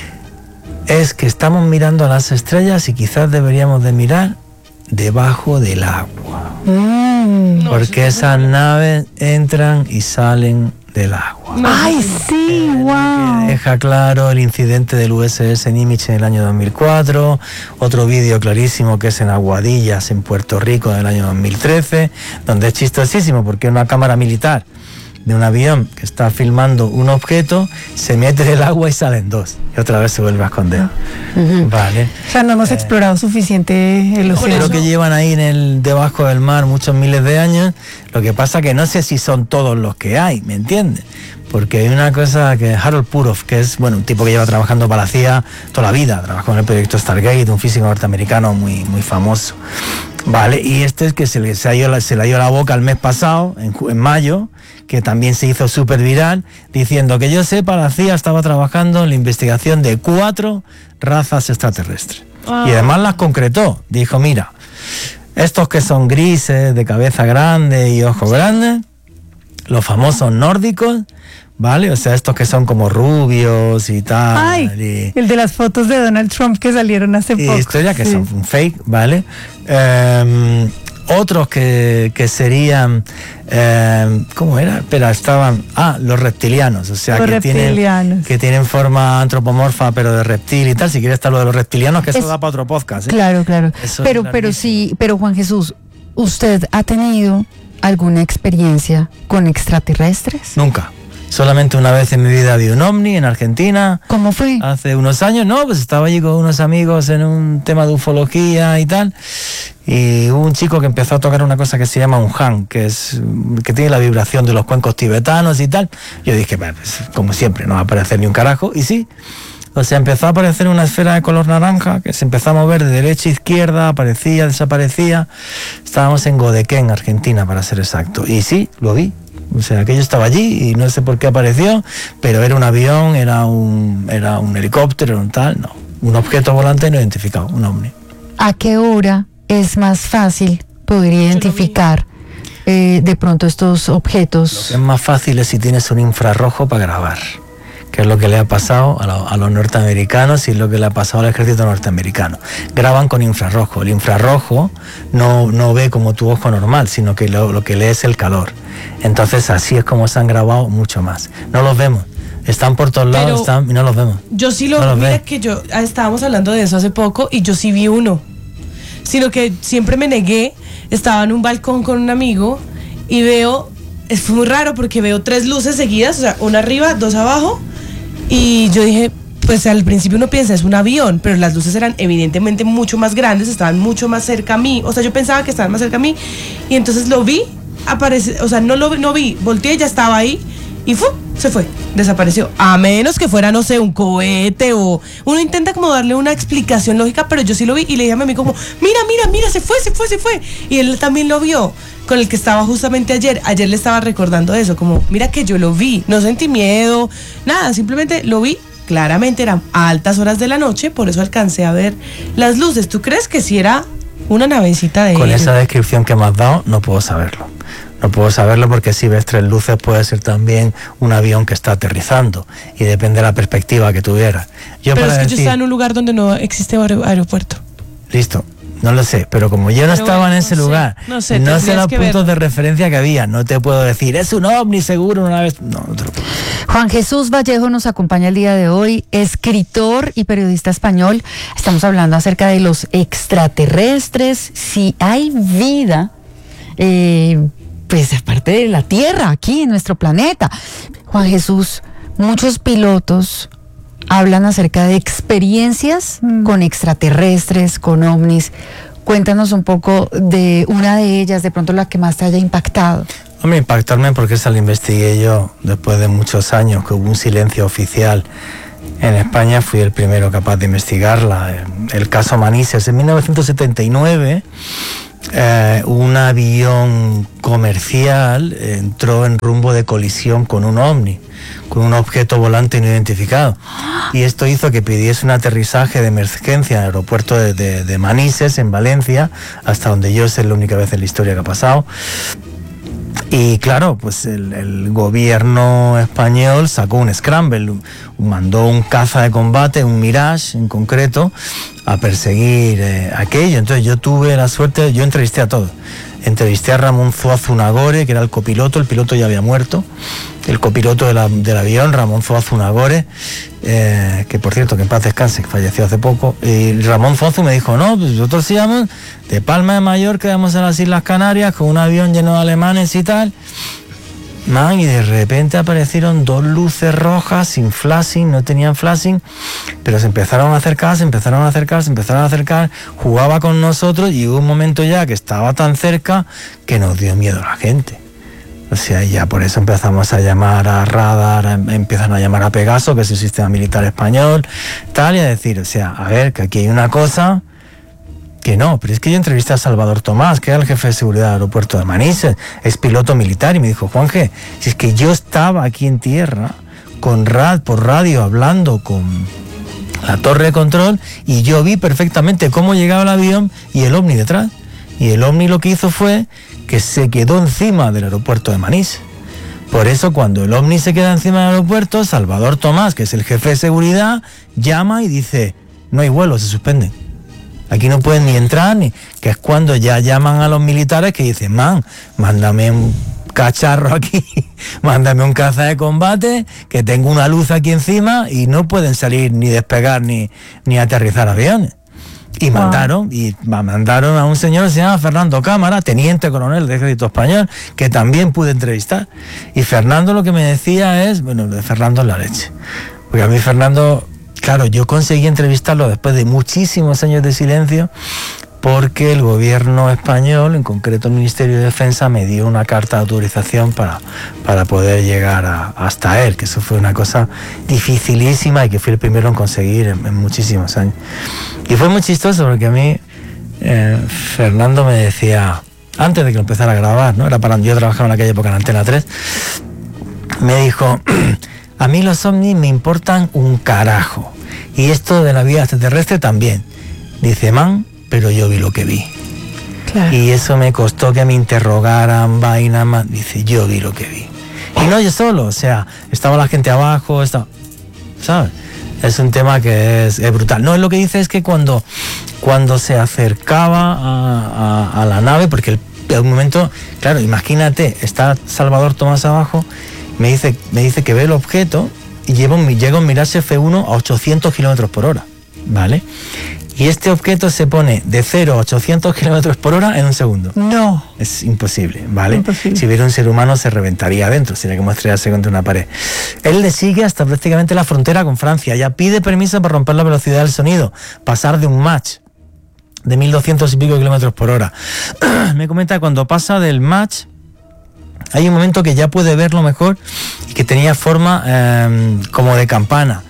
Speaker 3: es que estamos mirando a las estrellas y quizás deberíamos de mirar debajo del agua, mm, porque esas naves entran y salen del agua.
Speaker 4: ¡Ay, sí! ¡Wow!
Speaker 3: Que deja claro el incidente del U S S Nimitz en el año dos mil cuatro, otro vídeo clarísimo que es en Aguadillas, en Puerto Rico, en el año dos mil trece, donde es chistosísimo porque una cámara militar de un avión que está filmando un objeto, se mete en el agua y salen dos. Y otra vez se vuelve a esconder. Uh-huh. Vale.
Speaker 4: O sea, no hemos eh, explorado suficiente el océano.
Speaker 3: Creo que llevan ahí en el, debajo del mar muchos miles de años. Lo que pasa que no sé si son todos los que hay, ¿me entiendes? Porque hay una cosa que Harold Puroff, que es bueno un tipo que lleva trabajando para la C I A toda la vida, trabajó en el proyecto Stargate, un físico norteamericano muy, muy famoso. Vale, y este es que se le, se, la, se le dio la boca el mes pasado, en, en mayo, que también se hizo súper viral, diciendo que yo sepa, la C I A estaba trabajando en la investigación de cuatro razas extraterrestres. Oh. Y además las concretó. Dijo, mira, estos que son grises, de cabeza grande y ojos grandes, los famosos nórdicos, ¿vale? O sea, estos que son como rubios y tal.
Speaker 4: Ay, y, el de las fotos de Donald Trump que salieron hace
Speaker 3: y
Speaker 4: poco.
Speaker 3: Historia que sí. Son fake, ¿vale? Eh, otros que, que serían, eh, ¿cómo era? Espera, estaban, ah, los reptilianos, o sea,
Speaker 4: los
Speaker 3: que
Speaker 4: reptilianos.
Speaker 3: tienen que tienen forma antropomorfa, pero de reptil y tal. Si quieres estar lo de los reptilianos, que eso es, da para otro podcast, ¿eh?
Speaker 1: Claro, claro. Eso pero, pero sí, pero Juan Jesús, ¿usted ha tenido alguna experiencia con extraterrestres?
Speaker 3: Nunca. Solamente una vez en mi vida vi un ovni en Argentina.
Speaker 1: ¿Cómo fue?
Speaker 3: Hace unos años, no, pues estaba allí con unos amigos en un tema de ufología y tal. Y hubo un chico que empezó a tocar una cosa que se llama un han, que es que tiene la vibración de los cuencos tibetanos y tal. Yo dije, pues, como siempre, no va a aparecer ni un carajo. Y sí, o sea, empezó a aparecer una esfera de color naranja que se empezó a mover de derecha a izquierda, aparecía, desaparecía. Estábamos en Godequén, Argentina, para ser exacto. Y sí, lo vi. O sea, aquello estaba allí y no sé por qué apareció, pero era un avión, era un, era un helicóptero, un tal, no. Un objeto volante no identificado, un ovni.
Speaker 1: ¿A qué hora es más fácil poder identificar eh, de pronto estos objetos?
Speaker 3: Lo que es más fácil es si tienes un infrarrojo para grabar, que es lo que le ha pasado a, lo, a los norteamericanos y es lo que le ha pasado al ejército norteamericano. Graban con infrarrojo. El infrarrojo no, no ve como tu ojo normal, sino que lo, lo que lee es el calor. Entonces así es como se han grabado mucho más. No los vemos. Están por todos lados. Pero están, y no los vemos.
Speaker 2: Yo sí lo,
Speaker 3: no
Speaker 2: mira ve. que yo, estábamos hablando de eso hace poco y yo sí vi uno. Sino que siempre me negué, estaba en un balcón con un amigo y veo, es muy raro porque veo tres luces seguidas, o sea, una arriba, dos abajo. Y yo dije, pues al principio uno piensa, es un avión, pero las luces eran evidentemente mucho más grandes, estaban mucho más cerca a mí, o sea, yo pensaba que estaban más cerca a mí, y entonces lo vi, aparece, o sea, no lo no vi, volteé, ya estaba ahí, y ¡fu! Se fue, desapareció. A menos que fuera, no sé, un cohete o... Uno intenta como darle una explicación lógica, pero yo sí lo vi y le dije a mi amigo como, mira, mira, mira, se fue, se fue, se fue. Y él también lo vio, con el que estaba justamente ayer. Ayer le estaba recordando eso, como, mira que yo lo vi, no sentí miedo, nada, simplemente lo vi. Claramente eran a altas horas de la noche, por eso alcancé a ver las luces. ¿Tú crees que si era una navecita de...
Speaker 3: Con esa descripción que me has dado, no puedo saberlo. No puedo saberlo porque si ves tres luces puede ser también un avión que está aterrizando y depende de la perspectiva que tuviera.
Speaker 2: Yo pero para es que decir, yo estaba en un lugar donde no existe aeropuerto.
Speaker 3: Listo, no lo sé, pero como yo no pero estaba bueno, en ese no lugar, sé, no sé, no sé los puntos ver. de referencia que había, no te puedo decir, es un ovni seguro una vez, no, no te lo puedo decir.
Speaker 1: Juan Jesús Vallejo nos acompaña el día de hoy, escritor y periodista español. Estamos hablando acerca de los extraterrestres, si hay vida, eh, pues aparte de la Tierra, aquí en nuestro planeta. Juan Jesús, muchos pilotos hablan acerca de experiencias mm. con extraterrestres, con ovnis. Cuéntanos un poco de una de ellas, de pronto la que más te haya impactado.
Speaker 3: Hombre, impactarme porque esa la investigué yo después de muchos años, que hubo un silencio oficial en España. Fui el primero capaz de investigarla. El caso Manises, en mil novecientos setenta y nueve... Eh, un avión comercial entró en rumbo de colisión con un ovni, con un objeto volante no identificado, y esto hizo que pidiese un aterrizaje de emergencia en el aeropuerto de, de, de Manises, en Valencia, hasta donde yo sé, es la única vez en la historia que ha pasado. Y claro, pues el, el gobierno español sacó un Scramble, mandó un caza de combate, un Mirage en concreto, a perseguir eh, aquello. Entonces yo tuve la suerte, yo entrevisté a todos. Entrevisté a Ramón Zuazunagore, que era el copiloto, el piloto ya había muerto, el copiloto de la, del avión, Ramón Zuazunagore, eh, que por cierto, que en paz descanse, que falleció hace poco. Y Ramón Zuazu me dijo, no, pues nosotros íbamos de Palma de Mallorca, íbamos a las Islas Canarias con un avión lleno de alemanes y tal. Man, y de repente aparecieron dos luces rojas sin flashing, no tenían flashing, pero se empezaron a acercar, se empezaron a acercar, se empezaron a acercar, jugaba con nosotros y hubo un momento ya que estaba tan cerca que nos dio miedo a la gente. O sea, ya por eso empezamos a llamar a radar, a, empiezan a llamar a Pegaso, que es el sistema militar español, tal, y a decir, o sea, a ver, que aquí hay una cosa que no, pero es que yo entrevisté a Salvador Tomás, que era el jefe de seguridad del aeropuerto de Manises, es piloto militar, y me dijo, Juanje, si es que yo estaba aquí en tierra, con rad, por radio, hablando con la torre de control, y yo vi perfectamente cómo llegaba el avión y el Ovni detrás. Y el Ovni lo que hizo fue que se quedó encima del aeropuerto de Manises. Por eso cuando el Ovni se queda encima del aeropuerto, Salvador Tomás, que es el jefe de seguridad, llama y dice, no hay vuelos, se suspenden. Aquí no pueden ni entrar, ni que es cuando ya llaman a los militares que dicen, man, mándame un cacharro aquí, mándame un caza de combate, que tengo una luz aquí encima y no pueden salir ni despegar ni, ni aterrizar aviones. Y wow. mandaron, y mandaron a un señor que se llama Fernando Cámara, teniente coronel del Ejército Español, que también pude entrevistar. Y Fernando lo que me decía es, bueno, de Fernando es la leche. Porque a mí Fernando, claro, yo conseguí entrevistarlo después de muchísimos años de silencio, porque el gobierno español, en concreto el Ministerio de Defensa, me dio una carta de autorización para, para poder llegar a, hasta él, que eso fue una cosa dificilísima y que fui el primero en conseguir en, en muchísimos años. Y fue muy chistoso porque a mí, eh, Fernando me decía, antes de que lo empezara a grabar, ¿no? Era para, yo trabajaba en aquella época en Antena tres, me dijo, a mí los ovnis me importan un carajo, y esto de la vida extraterrestre también. Dice, man, pero yo vi lo que vi. Claro. Y eso me costó que me interrogaran, vaina más. Dice, yo vi lo que vi. Y no yo solo, o sea, estaba la gente abajo, estaba, ¿sabes? Es un tema que es, es brutal. No, lo que dice es que cuando, cuando se acercaba a, a, a la nave, porque el, el momento, claro, imagínate, está Salvador Tomás abajo, me dice, me dice que ve el objeto y lleva un, llega un Mirage F uno a ochocientos kilómetros por hora, ¿vale? Y este objeto se pone de cero a ochocientos kilómetros por hora en un segundo.
Speaker 4: No.
Speaker 3: Es imposible, ¿vale?
Speaker 4: Imposible.
Speaker 3: Si hubiera un ser humano se reventaría adentro, sería como estrellarse contra una pared. Él le sigue hasta prácticamente la frontera con Francia. Ya pide permiso para romper la velocidad del sonido, pasar de un Mach de mil doscientos y pico kilómetros por hora. Me comenta que cuando pasa del Mach, hay un momento que ya puede verlo mejor y que tenía forma eh, como de campana.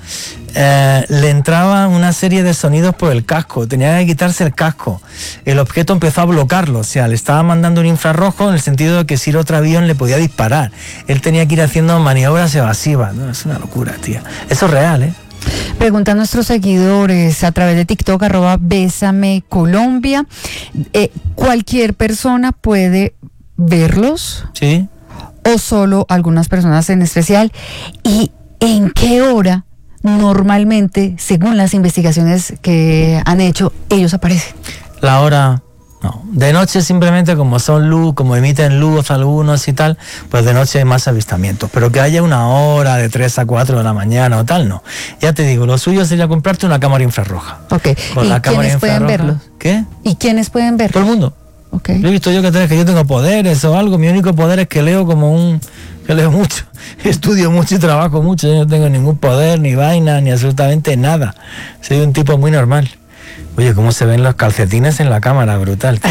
Speaker 3: Eh, le entraba una serie de sonidos por el casco, tenía que quitarse el casco, el objeto empezó a bloquearlo, o sea, le estaba mandando un infrarrojo en el sentido de que si era otro avión le podía disparar, él tenía que ir haciendo maniobras evasivas, ¿no? Es una locura, tía, eso es real, ¿eh?
Speaker 1: Preguntan nuestros seguidores a través de TikTok, arroba Bésame Colombia, eh, ¿cualquier persona puede verlos?
Speaker 3: Sí.
Speaker 1: ¿O solo algunas personas en especial? ¿Y en qué hora normalmente, según las investigaciones que han hecho, ellos aparecen?
Speaker 3: La hora, no. De noche simplemente como son luz, como emiten luz algunos y tal, pues de noche hay más avistamientos. Pero que haya una hora de tres a cuatro de la mañana o tal, no. Ya te digo, lo suyo sería comprarte una cámara infrarroja.
Speaker 1: Ok.
Speaker 3: Con
Speaker 1: ¿Y
Speaker 3: la
Speaker 1: quiénes pueden verlos?
Speaker 3: ¿Qué?
Speaker 1: ¿Y quiénes pueden verlos?
Speaker 3: Todo el mundo.
Speaker 1: Okay.
Speaker 3: Yo he visto yo que, que yo tengo poderes o algo, mi único poder es que leo como un, que leo mucho, estudio mucho y trabajo mucho, yo no tengo ningún poder, ni vaina, ni absolutamente nada, soy un tipo muy normal. Oye, cómo se ven los calcetines en la cámara, brutal.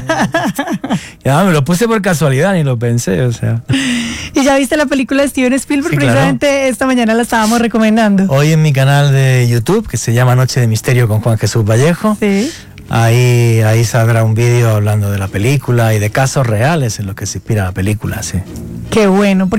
Speaker 3: Ya me lo puse por casualidad, ni lo pensé, o sea.
Speaker 4: ¿Y ya viste la película de Steven Spielberg?
Speaker 3: Sí,
Speaker 4: precisamente
Speaker 3: claro.
Speaker 4: Esta mañana la estábamos recomendando.
Speaker 3: Hoy en mi canal de YouTube, que se llama Noche de Misterio con Juan Jesús Vallejo,
Speaker 4: Sí.
Speaker 3: Ahí, ahí saldrá un vídeo hablando de la película y de casos reales en los que se inspira la película, sí.
Speaker 4: Qué bueno.